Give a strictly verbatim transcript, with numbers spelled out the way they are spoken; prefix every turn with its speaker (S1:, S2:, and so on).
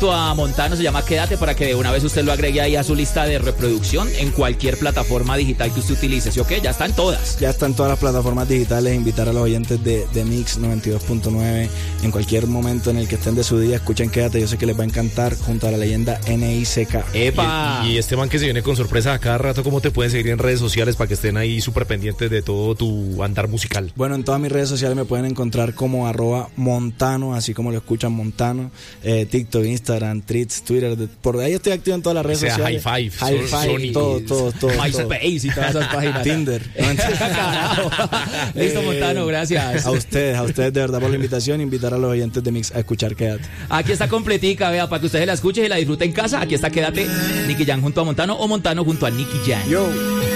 S1: a Montano, se llama Quédate, para que de una vez usted lo agregue ahí a su lista de reproducción en cualquier plataforma digital que usted utilice, ¿sí o qué? Ya están todas.
S2: Ya están todas las plataformas digitales. Invitar a los oyentes de, de Mix noventa y dos punto nueve, en cualquier momento en el que estén de su día, escuchen Quédate, yo sé que les va a encantar, junto a la leyenda N I C K.
S1: ¡Epa!
S3: Y, y este man que se viene con sorpresa a cada rato, ¿cómo te pueden seguir en redes sociales para que estén ahí súper pendientes de todo tu andar musical?
S2: Bueno, en todas mis redes sociales me pueden encontrar como arroba Montano, así como lo escuchan, Montano, eh, TikTok, Instagram, Threads, Twitter, de, por ahí estoy activo en todas las redes
S3: o sea,
S2: sociales.
S3: High Five,
S2: High
S3: Son-
S2: Five,
S3: Sony,
S2: todo, todo, todo.
S1: MySpace y todas esas páginas.
S2: Tinder.
S1: Carajo. Listo, Montano, gracias.
S2: A ustedes, a ustedes de verdad por la invitación, invitar a los oyentes de Mix a escuchar Quédate.
S1: Aquí está completica, vea, para que ustedes la escuchen y la disfruten en casa. Aquí está Quédate, Nicky Jam junto a Montano o Montano junto a Nicky Jam.
S2: Yo.